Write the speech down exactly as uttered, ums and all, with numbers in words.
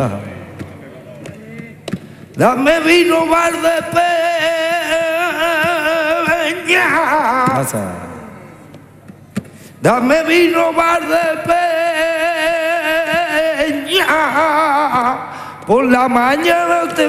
Ajá. Dame vino Valdepeña. Pasa. Dame vino Valdepeña. Por la mañana te